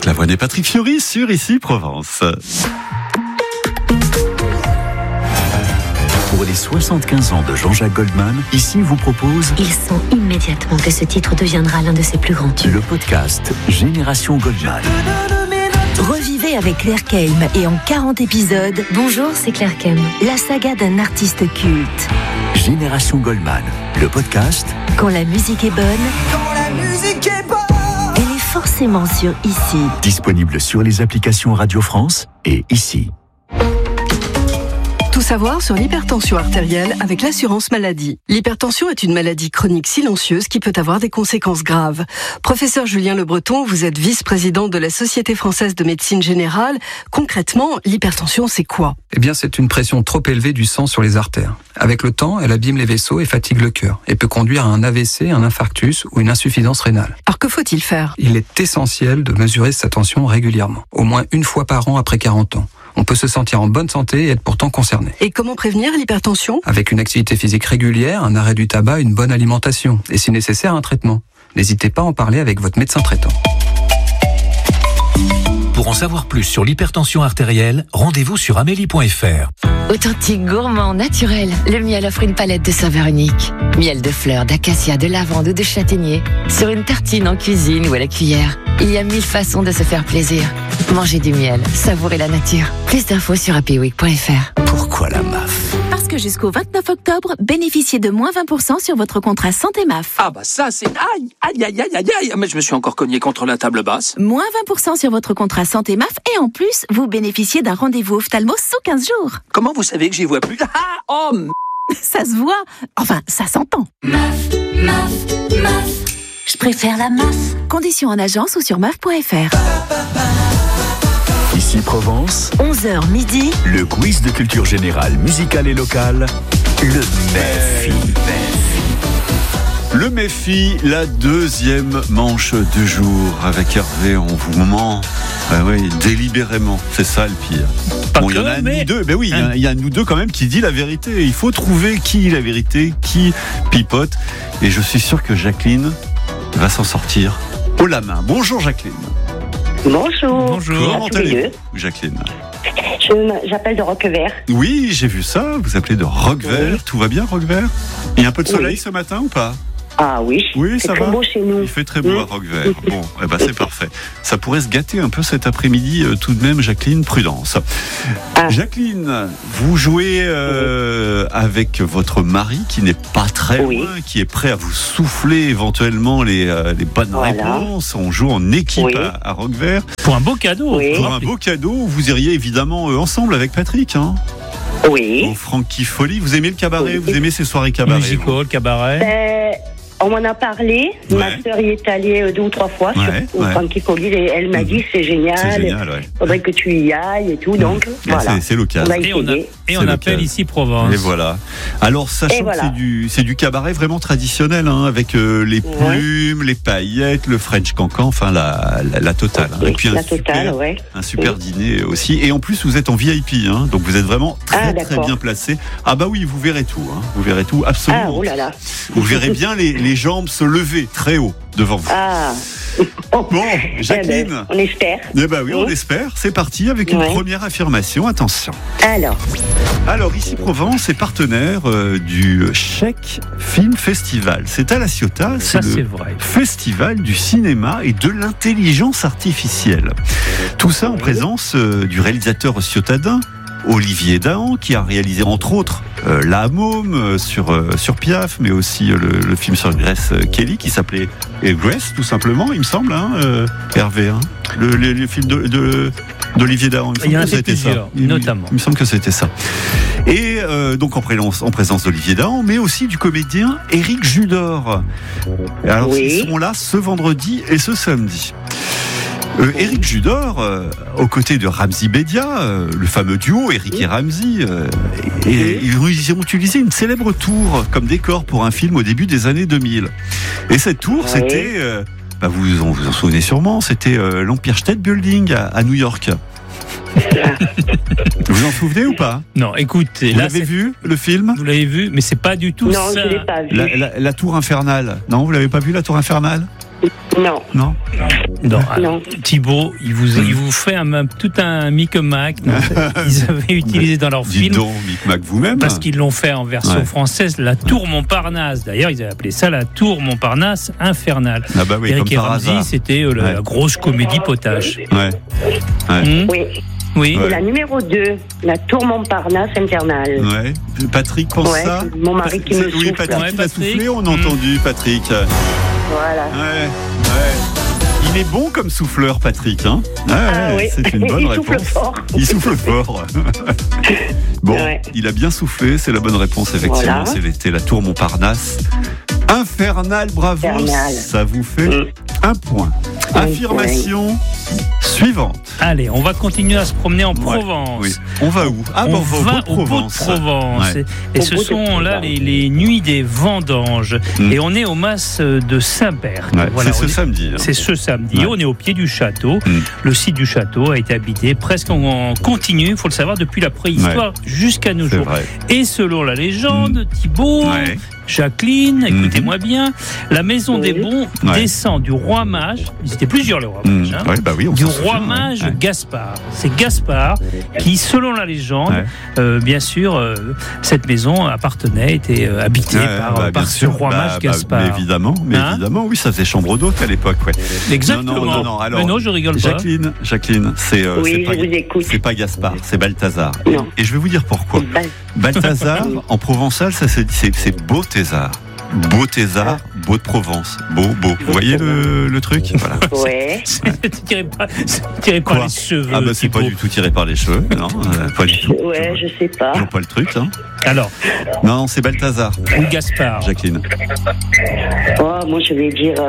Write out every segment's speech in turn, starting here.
Lavoine et Patrick Fiori sur Ici Provence. Pour les 75 ans de Jean-Jacques Goldman, Ici vous propose... Il sent immédiatement que ce titre deviendra l'un de ses plus grands tubes. Le podcast Génération Goldman. Revivez avec Claire Keim et en 40 épisodes, Bonjour, c'est Claire Keim. la saga d'un artiste culte. Génération Goldman, le podcast... Quand la musique est bonne, elle est forcément sur Ici. Disponible sur les applications Radio France et Ici. Tout savoir sur l'hypertension artérielle avec l'assurance maladie. L'hypertension est une maladie chronique silencieuse qui peut avoir des conséquences graves. Professeur Julien Le Breton, vous êtes vice-président de la Société française de médecine générale. Concrètement, l'hypertension, c'est quoi ? Eh bien, c'est une pression trop élevée du sang sur les artères. Avec le temps, elle abîme les vaisseaux et fatigue le cœur et peut conduire à un AVC, un infarctus ou une insuffisance rénale. Alors que faut-il faire ? Il est essentiel de mesurer sa tension régulièrement, au moins une fois par an après 40 ans. On peut se sentir en bonne santé et être pourtant concerné. Et comment prévenir l'hypertension ? Avec une activité physique régulière, un arrêt du tabac, une bonne alimentation et si nécessaire un traitement. N'hésitez pas à en parler avec votre médecin traitant. Pour en savoir plus sur l'hypertension artérielle, rendez-vous sur amélie.fr. Authentique, gourmand, naturel, le miel offre une palette de saveurs uniques. Miel de fleurs, d'acacia, de lavande ou de châtaignier. Sur une tartine en cuisine ou à la cuillère. Il y a 1000 façons de se faire plaisir. Mangez du miel, savourez la nature. Plus d'infos sur happyweek.fr. Pourquoi la MAF ? Parce que jusqu'au 29 octobre, bénéficiez de moins 20% sur votre contrat santé MAF. Ah bah ça c'est... Aïe, mais je me suis encore cogné contre la table basse. Moins 20% sur votre contrat santé MAF et en plus, vous bénéficiez d'un rendez-vous ophtalmo sous 15 jours. Comment vous savez que j'y vois plus ? Ça se voit, enfin ça s'entend. Je préfère la MAF. Conditions en agence ou sur MAF.fr. Ici Provence, 11h midi, le quiz de culture générale, musicale et locale, le MEFI. Le MEFI, la deuxième manche du jour. Avec Hervé, on vous ment. Délibérément, c'est ça le pire. Il y en a nous deux, oui, il y a nous deux quand même qui dit la vérité. Il faut trouver qui dit la vérité, qui pipote. Et je suis sûr que Jacqueline va s'en sortir haut la main. Bonjour Jacqueline. Bonjour. Comment allez-vous, Jacqueline ? J'appelle de Roquevert. Oui, j'ai vu ça. Vous appelez de Roquevert. Oui. Tout va bien, Roquevert ? Il y a un peu de soleil ce matin ou pas ? Ah oui, oui, c'est ça très va. Beau chez nous. Il fait très beau à Roquevert. Bon, c'est parfait. Ça pourrait se gâter un peu cet après-midi, tout de même, Jacqueline, prudence. Jacqueline, vous jouez avec votre mari qui n'est pas très loin, qui est prêt à vous souffler éventuellement les bonnes réponses. On joue en équipe à Roquevert. Pour un beau cadeau. Pour un beau cadeau, vous iriez évidemment ensemble avec Patrick. Hein. Oui. Au Frankie Folly. Vous aimez le cabaret ? Vous aimez ces soirées cabaret ? Musical, cabaret. On m'en a parlé. Ma sœur y est allée 2 ou 3 fois au Frankie Folly et elle m'a dit c'est génial. Faudrait que tu y ailles et tout. Donc voilà. C'est l'occasion. On appelle Ici Provence. Et voilà. Alors sachant que c'est du cabaret vraiment traditionnel, avec les plumes, les paillettes, le French cancan, enfin la totale. Et puis un super dîner aussi. Et en plus vous êtes en VIP, donc vous êtes vraiment très bien placé. Ah bah oui, vous verrez tout. Vous verrez tout absolument. Ah oh là là. Vous verrez bien les jambes se lever très haut devant vous. Ah. Bon, Jacqueline. On espère. On espère. C'est parti avec une première affirmation. Attention. Alors, Ici Provence est partenaire du Chèque Film Festival. C'est à La Ciotat. C'est vrai. Festival du cinéma et de l'intelligence artificielle. Tout ça en présence du réalisateur ciotadin Olivier Dahan, qui a réalisé entre autres La Môme sur Piaf, mais aussi le film sur Grace Kelly qui s'appelait Grace, tout simplement, il me semble, Hervé. Le film d'Olivier Dahan, il me semble que c'était ça. Notamment. Il me semble que c'était ça. Et donc en présence d'Olivier Dahan, mais aussi du comédien Éric Judor. Alors ils seront là ce vendredi et ce samedi. Éric Judor, aux côtés de Ramzy Bedia, le fameux duo Éric et Ramzy, ils ont utilisé une célèbre tour comme décor pour un film au début des années 2000. Et cette tour, c'était, vous en souvenez sûrement, c'était l'Empire State Building à New York. Vous vous en souvenez ou pas ? Non, écoutez. Vous l'avez vu, le film ? Vous l'avez vu, mais c'est pas du tout ça. Non, je l'ai pas vu. La tour infernale. Non, vous l'avez pas vu, la tour infernale ? Non. Non. Non. Thibaut, il vous fait tout un micmac. Ils avaient utilisé dans leur film. Dis donc, micmac vous-même. Parce qu'ils l'ont fait en version française, la Tour Montparnasse. D'ailleurs, ils avaient appelé ça la Tour Montparnasse infernale. Ah bah oui, Eric comme et par Ramsey, hasard. c'était la grosse comédie potache. Oui. Et la numéro 2, la Tour Montparnasse infernale. Ouais. Patrick pense ça. Mon mari qui me souffle. Oui, Patrick a soufflé, on a entendu Patrick. Voilà. Ouais. Il est bon comme souffleur, Patrick. Hein oui. C'est une bonne réponse. Il souffle fort. Bon, il a bien soufflé, c'est la bonne réponse, effectivement. C'était la Tour Montparnasse. Infernal, bravo. Ça vous fait un point. Affirmation suivante. Allez, on va continuer à se promener en Provence. Oui. On va où? On va au Beau-de-Provence. Ouais. Et ce sont là les nuits des vendanges. Et on est au mas de Saint-Berg. Ouais, c'est ce samedi. C'est ce samedi. On est au pied du château. Le site du château a été habité presque en continu, il faut le savoir, depuis la préhistoire jusqu'à nos jours. Vrai. Et selon la légende, Thibaut, Jacqueline, écoutez-moi bien, la maison des bons descend du roi mage, ils étaient plusieurs les rois mages, du roi mage Gaspard. C'est Gaspard qui, selon la légende, bien sûr, cette maison était habitée par ce roi mage Gaspard. Mais évidemment, oui, ça faisait chambre d'hôte à l'époque. Ouais. Exactement. Non, alors, mais non, je rigole pas. Jacqueline, c'est pas Gaspard, c'est Balthazar. Et je vais vous dire pourquoi. Balthazar, en provençal, c'est Beauthésar. Beauthésar, Beau de Provence. Beau. Vous voyez le truc? Voilà. Ouais. Tiré par les cheveux. Ah bah c'est pas du tout tiré par les cheveux. Non, pas du tout. Ouais, je sais pas. Ils n'ont pas le truc, hein. Alors? Non, c'est Balthazar. Ou Gaspard. Jacqueline. Oh, moi je vais dire...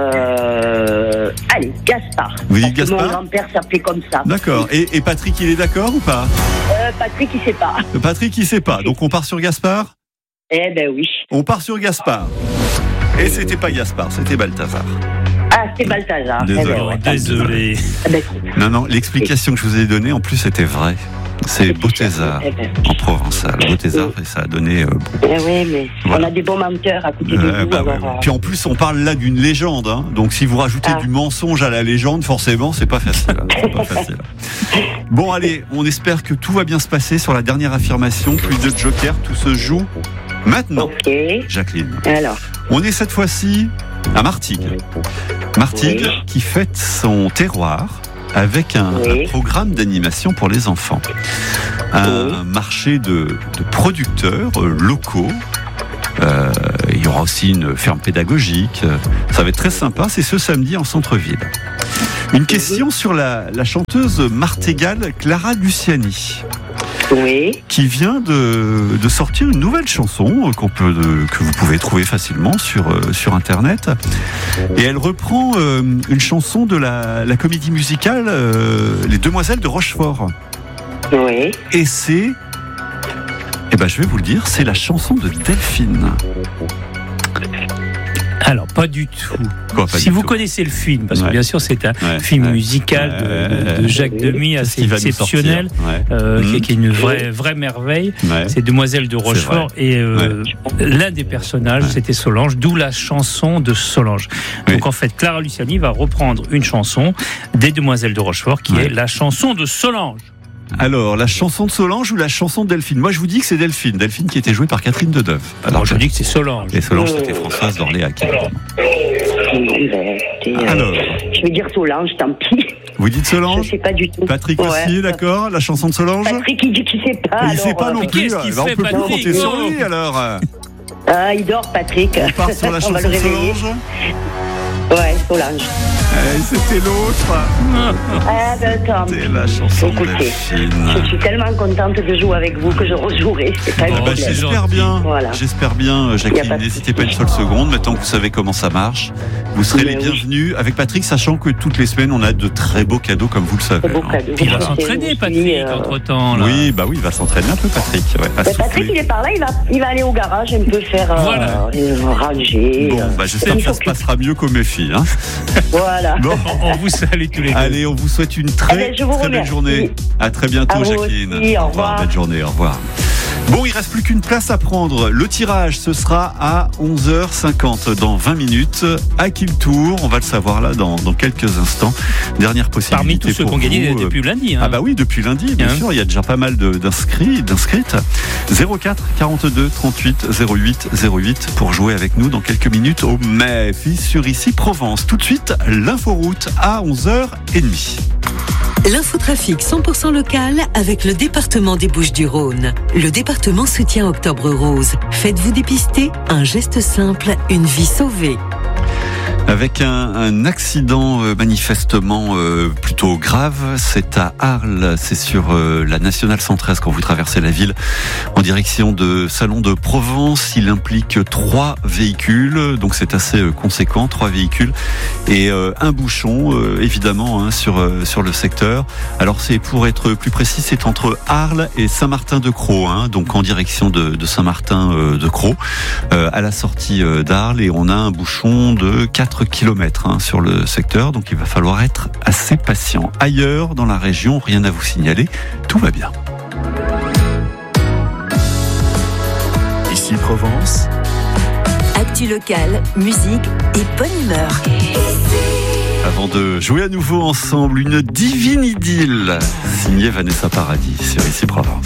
Allez, Gaspard. Vous dites Gaspard? Mon grand-père s'appelait comme ça. D'accord. Et Patrick, il est d'accord ou pas? Patrick, il sait pas. Patrick, il sait pas. Donc on part sur Gaspard? Eh ben oui. On part sur Gaspard. Et c'était pas Gaspard, c'était Balthazar. Ah, c'est Balthazar. Désolé. Non, l'explication que je vous ai donnée, en plus, c'était vraie. C'est Beauthésar, en provençal. Beauthésar, et ça a donné... oui, mais on a des bons menteurs à côté de nous. Puis en plus, on parle là d'une légende. Hein. Donc si vous rajoutez du mensonge à la légende, forcément, c'est pas facile. Bon, allez, on espère que tout va bien se passer sur la dernière affirmation. Plus de joker, tout se joue maintenant. Jacqueline. Alors. On est cette fois-ci à Martigues. Martigues qui fête son terroir avec un programme d'animation pour les enfants. Un marché de producteurs locaux. Il y aura aussi une ferme pédagogique. Ça va être très sympa. C'est ce samedi en centre-ville. Une question sur la chanteuse martégale Clara Luciani. Qui vient de sortir une nouvelle chanson que vous pouvez trouver facilement sur Internet. Et elle reprend une chanson de la comédie musicale Les Demoiselles de Rochefort. Et c'est... je vais vous le dire, c'est la chanson de Delphine. Alors, pas du tout. Si vous connaissez le film, parce que bien sûr c'est un film musical de Jacques Demy assez exceptionnel, qui est une vraie merveille. C'est Demoiselles de Rochefort et l'un des personnages c'était Solange, d'où la chanson de Solange. Donc en fait, Clara Luciani va reprendre une chanson des Demoiselles de Rochefort qui est la chanson de Solange. Alors, la chanson de Solange ou la chanson de Delphine? Moi, je vous dis que c'est Delphine. Delphine qui était jouée par Catherine Deneuve. Alors, je dis que c'est Solange. Et Solange, c'était Françoise d'Orléac. Alors, je vais dire Solange, tant pis. Vous dites Solange? Je sais pas du tout. Patrick aussi, d'accord? La chanson de Solange? Patrick, il dit qu'il sait pas. Il sait pas non plus. On peut pas compter sur lui, alors. Il dort, Patrick. On part sur la chanson de Solange? Ouais, Solange. C'était l'autre. C'était la chanson de Delphine. Je suis tellement contente de jouer avec vous que je rejouerai. C'est pas un problème. J'espère bien, Jacqueline. N'hésitez pas une seule seconde. Maintenant que vous savez comment ça marche, vous serez les bienvenus avec Patrick, sachant que toutes les semaines, on a de très beaux cadeaux, comme vous le savez. Il va s'entraîner, Patrick, entre-temps. Là. Oui, il va s'entraîner un peu, Patrick. Patrick, il est par là, il va aller au garage un peu faire ranger. Bon, j'espère que ça se passera mieux qu'au Méfi. Hein. Voilà. Bon, on vous salue tous les deux. Allez, on vous souhaite une très belle journée. À très bientôt, Jacqueline. Au revoir. Belle journée, au revoir. Bon, il reste plus qu'une place à prendre. Le tirage, ce sera à 11h50 dans 20 minutes. À qui le tour? On va le savoir là dans quelques instants. Dernière possibilité. Parmi tous ceux qui ont gagné depuis lundi. Ah bah oui, depuis lundi, bien sûr. Il y a déjà pas mal d'inscrites. 04 42 38 08 08 pour jouer avec nous dans quelques minutes au MEF sur Ici Provence. Tout de suite, l'inforoute à 11h30. L'infotrafic 100% local avec le département des Bouches-du-Rhône. Le département soutient Octobre Rose. Faites-vous dépister, un geste simple, une vie sauvée. Avec un accident manifestement plutôt grave, c'est à Arles, c'est sur la Nationale 113 quand vous traversez la ville en direction de Salon de Provence. Il implique 3 véhicules, donc c'est assez conséquent, 3 véhicules et un bouchon évidemment sur le secteur. Alors c'est, pour être plus précis, c'est entre Arles et Saint-Martin-de-Crau, donc en direction de Saint-Martin-de-Crau, à la sortie d'Arles, et on a un bouchon de 4 km sur le secteur, donc il va falloir être assez patient. Ailleurs dans la région, rien à vous signaler, tout va bien. Ici Provence. Actu locale, musique et bonne humeur. Avant de jouer à nouveau ensemble, une divine idylle signée Vanessa Paradis sur Ici Provence.